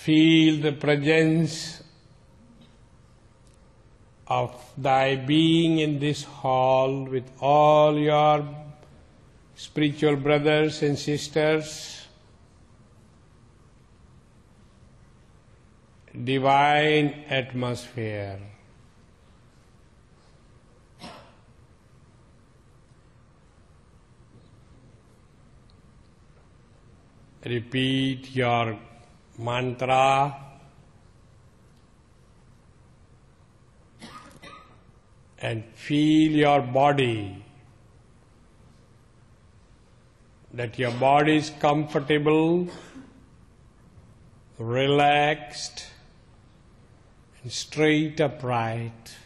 Feel the presence of thy being in this hall with all your spiritual brothers and sisters, divine atmosphere. Repeat your mantra and feel your body, that your body is comfortable, relaxed, and straight upright.